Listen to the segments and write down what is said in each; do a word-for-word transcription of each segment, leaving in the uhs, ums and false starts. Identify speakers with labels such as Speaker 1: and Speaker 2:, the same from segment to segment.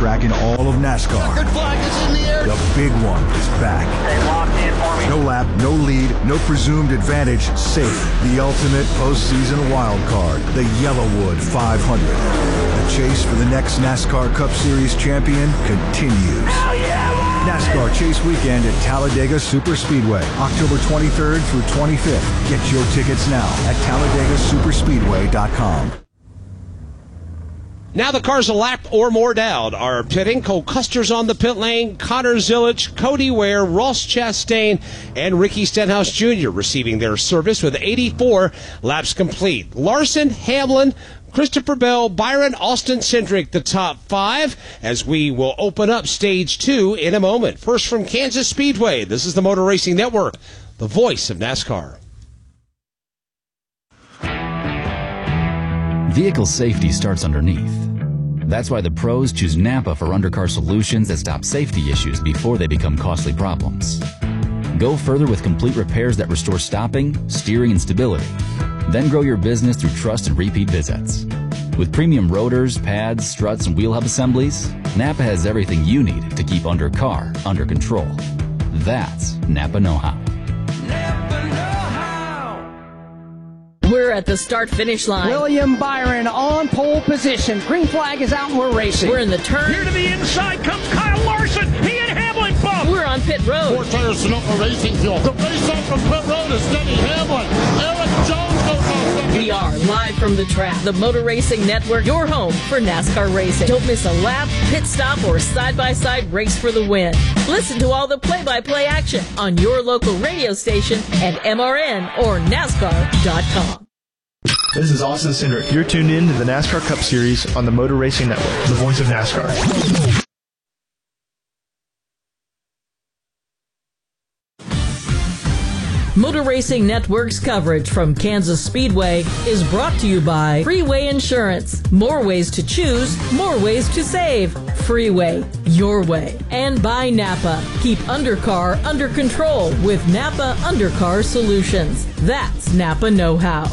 Speaker 1: track in all of NASCAR.
Speaker 2: Checkered flag is in the air.
Speaker 1: The big one is back.
Speaker 3: They locked in for me.
Speaker 1: No lap, no lead, no presumed advantage, safe. The ultimate postseason wild card, the Yellowwood five hundred. The chase for the next NASCAR Cup Series champion continues.
Speaker 3: Hell yeah!
Speaker 1: NASCAR Chase Weekend at Talladega Superspeedway, October twenty-third through twenty-fifth. Get your tickets now at Talladega Superspeedway dot com.
Speaker 4: Now the cars a lap or more down are pitting. Cole Custer's on the pit lane, Connor Zilic, Cody Ware, Ross Chastain, and Ricky Stenhouse Junior receiving their service with eighty-four laps complete. Larson, Hamlin, Christopher Bell, Byron, Austin Cindric, the top five, as we will open up stage two in a moment. First from Kansas Speedway, this is the Motor Racing Network, the voice of NASCAR.
Speaker 5: Vehicle safety starts underneath. That's why the pros choose Napa for undercar solutions that stop safety issues before they become costly problems. Go further with complete repairs that restore stopping, steering, and stability. Then grow your business through trust and repeat visits. With premium rotors, pads, struts, and wheel hub assemblies, Napa has everything you need to keep undercar under control. That's Napa know-how.
Speaker 6: We're at the start-finish line.
Speaker 7: William Byron on pole position. Green flag is out and we're racing.
Speaker 6: We're in the turn.
Speaker 8: Here to the inside comes Kyle Larson. He and Hamlin bump.
Speaker 6: We're on pit road.
Speaker 2: Four tires to Sonoma Racing Fuel. The race up from pit road is Denny Hamlin. Eric Jones goes off second.
Speaker 6: We are live from the track. The Motor Racing Network, your home for NASCAR racing. Don't miss a lap, pit stop, or side-by-side race for the win. Listen to all the play-by-play action on your local radio station at M R N or NASCAR dot com.
Speaker 9: This is Austin Cindric. You're tuned in to the NASCAR Cup Series on the Motor Racing Network, the voice of NASCAR.
Speaker 6: Motor Racing Network's coverage from Kansas Speedway is brought to you by Freeway Insurance. More ways to choose, more ways to save. Freeway, your way. And by Napa. Keep undercar under control with Napa Undercar Solutions. That's Napa know-how.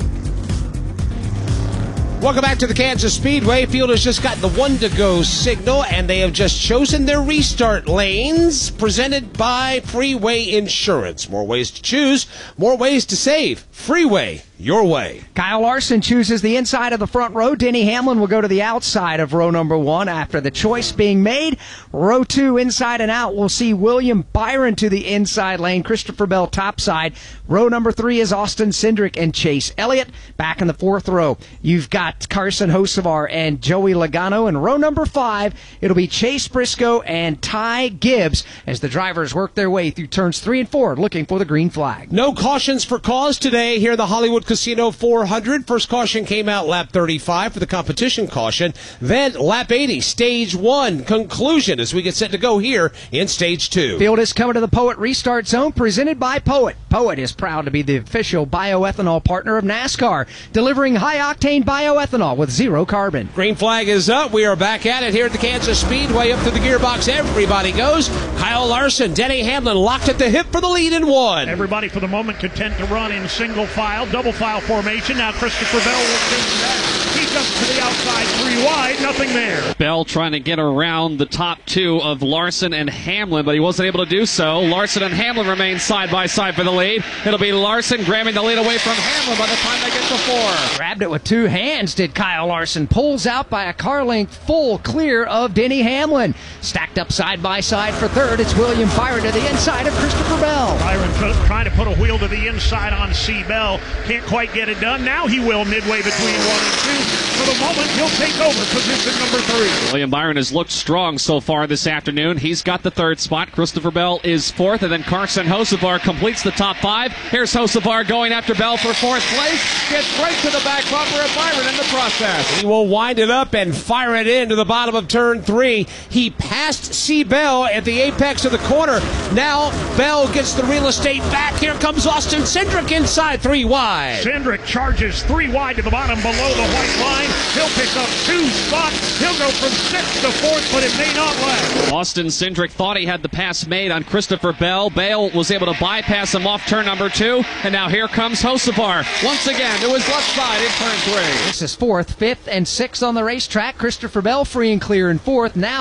Speaker 4: Welcome back to the Kansas Speedway. Field has just gotten the one-to-go signal, and they have just chosen their restart lanes, presented by Freeway Insurance. More ways to choose, more ways to save. Freeway, your way.
Speaker 7: Kyle Larson chooses the inside of the front row. Denny Hamlin will go to the outside of row number one after the choice being made. Row two, inside and out, we'll see William Byron to the inside lane. Christopher Bell topside. Row number three is Austin Cindric and Chase Elliott. Back in the fourth row, you've got Carson Hocevar and Joey Logano. In row number five, it'll be Chase Briscoe and Ty Gibbs as the drivers work their way through turns three and four, looking for the green flag.
Speaker 4: No cautions for cause today here at the Hollywood Casino four hundred. First caution came out lap thirty-five for the competition caution. Then lap eighty, stage one, conclusion as we get set to go here in stage two.
Speaker 7: Field is coming to the Poet Restart Zone, presented by Poet. Poet is proud to be the official bioethanol partner of NASCAR, delivering high-octane bioethanol with zero carbon.
Speaker 4: Green flag is up. We are back at it here at the Kansas Speedway. Up to the gearbox, everybody goes. Kyle Larson, Denny Hamlin locked at the hip for the lead in one.
Speaker 8: Everybody for the moment content to run in single file, double file formation. Now Christopher Bell will change that. He jumps to the outside, three wide, nothing there.
Speaker 10: Bell trying to get around the top two of Larson and Hamlin, but he wasn't able to do so. Larson and Hamlin remain side by side for the lead. It'll be Larson grabbing the lead away from Hamlin by the time they get to four.
Speaker 7: Grabbed it with two hands, did Kyle Larson. Pulls out by a car length, full clear of Denny Hamlin. Stacked up side by side for third, it's William Byron to the inside of Christopher Bell.
Speaker 8: Byron trying to put a wheel to the inside on C. Bell. Can't quite get it done. Now he will midway between one and two. For the moment, he'll take over position number three.
Speaker 10: William Byron has looked strong so far this afternoon. He's got the third spot. Christopher Bell is fourth, and then Carson Hocevar completes the top five. Here's Hocevar going after Bell for fourth place. Gets right to the back bumper of Byron in the process.
Speaker 4: He will wind it up and fire it into the bottom of turn three. He passed C. Bell at the apex of the corner. Now Bell gets the real estate back. Here comes Austin Cindric inside, three wide.
Speaker 8: Cindric charges three wide to the bottom below the white line. He'll pick up two spots. He'll go from sixth to fourth, but it may not last.
Speaker 10: Austin Cindric thought he had the pass made on Christopher Bell. Bell was able to bypass him off turn number two, and now here comes Hocevar once again to his left side in turn three.
Speaker 7: This is fourth, fifth, and sixth on the racetrack. Christopher Bell free and clear in fourth. Now